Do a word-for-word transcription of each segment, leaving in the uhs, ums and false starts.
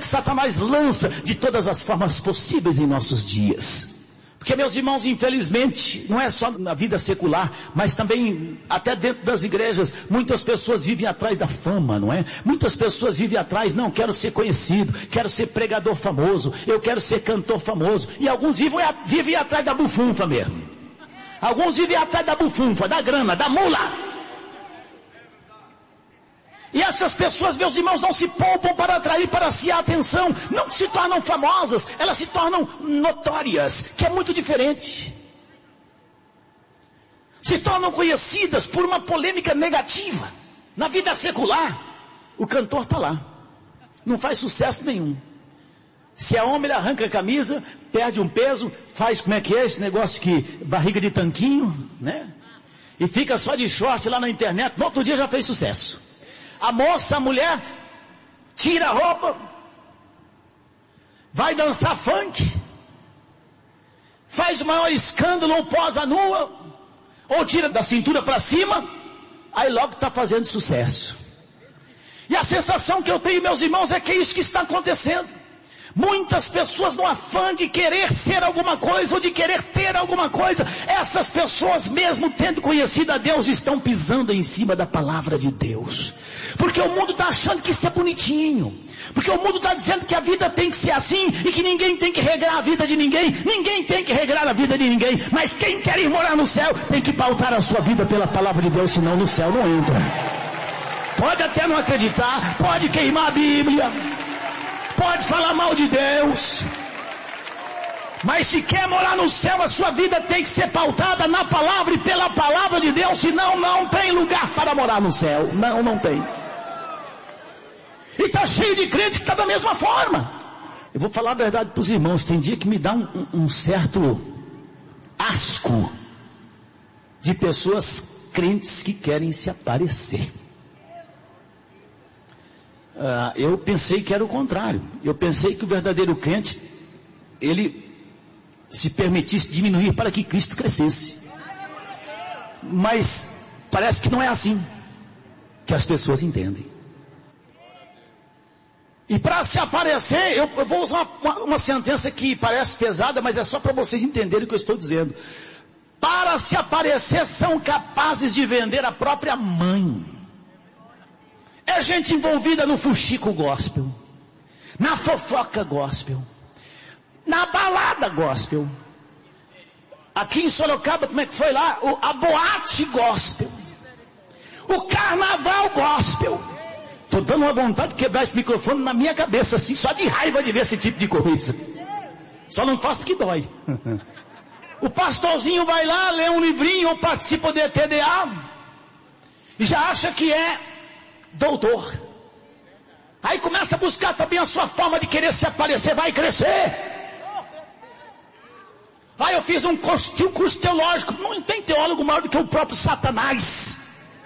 que Satanás lança de todas as formas possíveis em nossos dias. Porque, meus irmãos, infelizmente, não é só na vida secular, mas também até dentro das igrejas, muitas pessoas vivem atrás da fama, não é? Muitas pessoas vivem atrás, não, quero ser conhecido, quero ser pregador famoso, eu quero ser cantor famoso. E alguns vivem, vivem atrás da bufunfa mesmo. Alguns vivem atrás da bufunfa, da grana, da mula. E essas pessoas, meus irmãos, não se poupam para atrair para si a atenção. Não se tornam famosas, elas se tornam notórias, que é muito diferente. Se tornam conhecidas por uma polêmica negativa. Na vida secular, o cantor está lá. Não faz sucesso nenhum. Se é homem, ele arranca a camisa, perde um peso, faz, como é que é esse negócio que, barriga de tanquinho, né? E fica só de short lá na internet, no outro dia já fez sucesso. A moça, a mulher, tira a roupa, vai dançar funk, faz o maior escândalo, ou posa nua, ou tira da cintura para cima, aí logo está fazendo sucesso. E a sensação que eu tenho, meus irmãos, é que é isso que está acontecendo. Muitas pessoas no afã de querer ser alguma coisa, ou de querer ter alguma coisa, essas pessoas mesmo tendo conhecido a Deus, estão pisando em cima da palavra de Deus. Porque o mundo está achando que isso é bonitinho. Porque o mundo está dizendo que a vida tem que ser assim, e que ninguém tem que regrar a vida de ninguém. Ninguém tem que regrar a vida de ninguém. Mas quem quer ir morar no céu, tem que pautar a sua vida pela palavra de Deus, senão no céu não entra. Pode até não acreditar, pode queimar a Bíblia, pode falar mal de Deus, mas se quer morar no céu, a sua vida tem que ser pautada na palavra e pela palavra de Deus, senão não tem lugar para morar no céu. Não, não tem. E está cheio de crente que está da mesma forma. Eu vou falar a verdade para os irmãos, tem dia que me dá um, um, um certo asco de pessoas crentes que querem se aparecer. Uh, eu pensei que era o contrário. Eu pensei que o verdadeiro crente, ele se permitisse diminuir para que Cristo crescesse. Mas parece que não é assim que as pessoas entendem. E para se aparecer, eu, eu vou usar uma, uma sentença que parece pesada, mas é só para vocês entenderem o que eu estou dizendo. Para se aparecer, são capazes de vender a própria mãe. É gente envolvida no fuxico gospel, na fofoca gospel, na balada gospel. Aqui em Sorocaba, como é que foi lá? O, a boate gospel, o carnaval gospel. Estou dando uma vontade de quebrar esse microfone na minha cabeça, assim, só de raiva de ver esse tipo de coisa. Só não faço porque dói. O pastorzinho vai lá, lê um livrinho ou participa do E T D A e já acha que é doutor. Aí começa a buscar também a sua forma de querer se aparecer. Vai crescer. Vai, eu fiz um curso, um curso teológico. Não tem teólogo maior do que o próprio Satanás.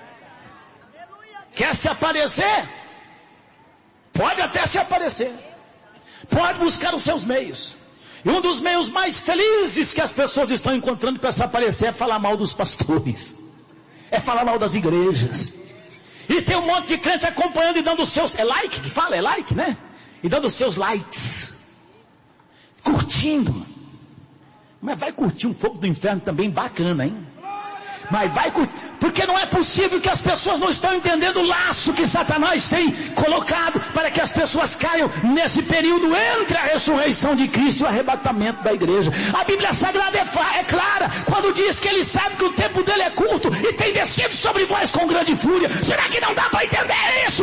Quer se aparecer? Pode até se aparecer. Pode buscar os seus meios. E um dos meios mais felizes que as pessoas estão encontrando para se aparecer é falar mal dos pastores. É falar mal das igrejas. E tem um monte de crente acompanhando e dando os seus... É like que fala? É like, né? E dando os seus likes. Curtindo. Mas vai curtir um fogo do inferno também bacana, hein? Mas vai curtir. Porque não é possível que as pessoas não estão entendendo o laço que Satanás tem colocado para que as pessoas caiam nesse período entre a ressurreição de Cristo e o arrebatamento da igreja. A Bíblia Sagrada é, é clara quando diz que ele sabe que o tempo dele é curto e tem descido sobre vós com grande fúria. Será que não dá para entender isso?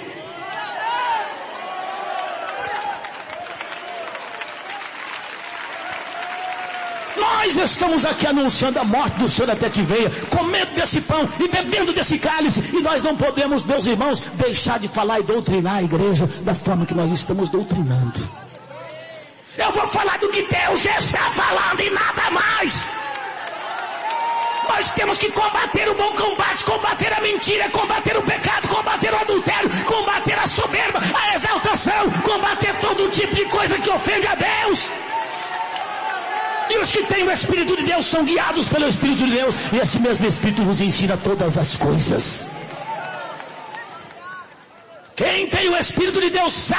Nós estamos aqui anunciando a morte do Senhor até que venha, comendo desse pão e bebendo desse cálice, e nós não podemos, meus irmãos, deixar de falar e doutrinar a igreja da forma que nós estamos doutrinando. Eu vou falar do que Deus já está falando e nada mais. Nós temos que combater o bom combate, combater a mentira, combater o pecado, combater o adultério, combater a soberba, a exaltação, combater todo tipo de coisa que ofende a Deus. E os que têm o Espírito de Deus são guiados pelo Espírito de Deus. E esse mesmo Espírito vos ensina todas as coisas. Quem tem o Espírito de Deus sabe